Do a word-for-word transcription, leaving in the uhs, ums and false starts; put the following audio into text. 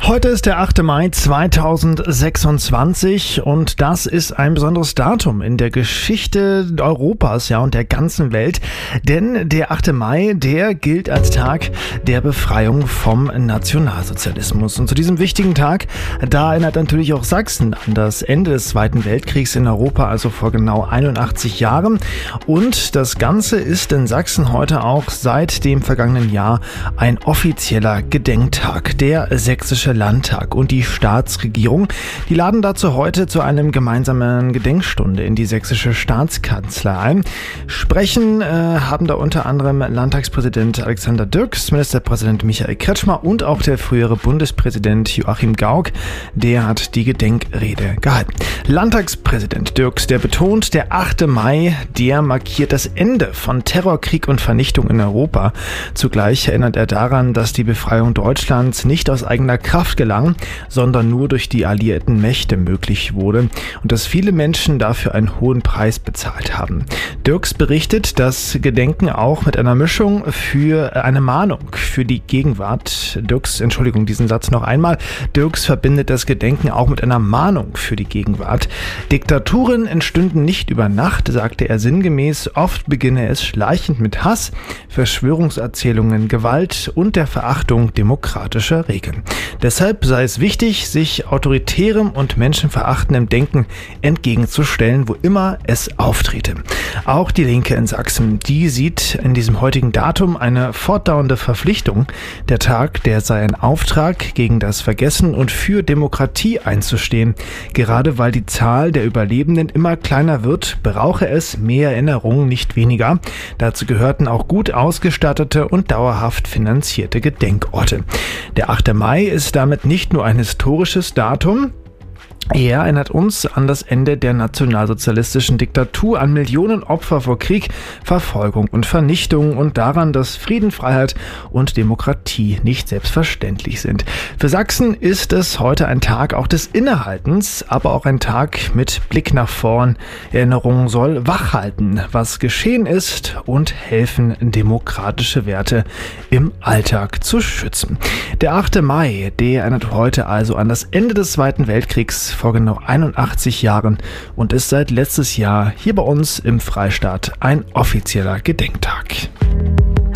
Heute ist der achte Mai zweitausendsechsundzwanzig und das ist ein besonderes Datum in der Geschichte Europas, ja, und der ganzen Welt. Denn der achte Mai, der gilt als Tag der Befreiung vom Nationalsozialismus. Und zu diesem wichtigen Tag, da erinnert natürlich auch Sachsen an das Ende des Zweiten Weltkriegs in Europa, also vor genau einundachtzig Jahren. Und das Ganze ist in Sachsen heute auch seit dem vergangenen Jahr ein offizieller Gedenktag. Der Sächsische Landtag und die Staatsregierung, die laden dazu heute zu einem gemeinsamen Gedenkstunde in die sächsische Staatskanzlei ein. Sprechen äh, haben da unter anderem Landtagspräsident Alexander Dirks, Ministerpräsident Michael Kretschmer und auch der frühere Bundespräsident Joachim Gauck. Der hat die Gedenkrede gehalten. Landtagspräsident Dirks, der betont, der achte Mai, der markiert das Ende von Terror, Krieg und Vernichtung in Europa. Zugleich erinnert er daran, dass die Befreiung Deutschlands nicht aus eigener Kraft gelang, sondern nur durch die alliierten Mächte möglich wurde und dass viele Menschen dafür einen hohen Preis bezahlt haben. Dirks berichtet, dass Gedenken auch mit einer Mischung für eine Mahnung für die Gegenwart. Dirks, Entschuldigung, diesen Satz noch einmal. Dirks verbindet das Gedenken auch mit einer Mahnung für die Gegenwart. Diktaturen entstünden nicht über Nacht, sagte er sinngemäß. Oft beginne es schleichend mit Hass, Verschwörungserzählungen, Gewalt und der Verachtung demokratischer Regeln. Deshalb sei es wichtig, sich autoritärem und menschenverachtendem Denken entgegenzustellen, wo immer es auftrete. Auch die Linke in Sachsen, die sieht in diesem heutigen Datum eine fortdauernde Verpflichtung. Der Tag, der sei ein Auftrag, gegen das Vergessen und für Demokratie einzustehen. Gerade weil die Zahl der Überlebenden immer kleiner wird, brauche es mehr Erinnerungen, nicht weniger. Dazu gehörten auch gut ausgestattete und dauerhaft finanzierte Gedenkorte. Der achte Mai ist damit nicht nur ein historisches Datum, er erinnert uns an das Ende der nationalsozialistischen Diktatur, an Millionen Opfer vor Krieg, Verfolgung und Vernichtung und daran, dass Frieden, Freiheit und Demokratie nicht selbstverständlich sind. Für Sachsen ist es heute ein Tag auch des Innehaltens, aber auch ein Tag mit Blick nach vorn. Erinnerung soll wachhalten, was geschehen ist und helfen, demokratische Werte im Alltag zu schützen. Der achte Mai, der erinnert heute also an das Ende des Zweiten Weltkriegs vor genau einundachtzig Jahren und ist seit letztes Jahr hier bei uns im Freistaat ein offizieller Gedenktag.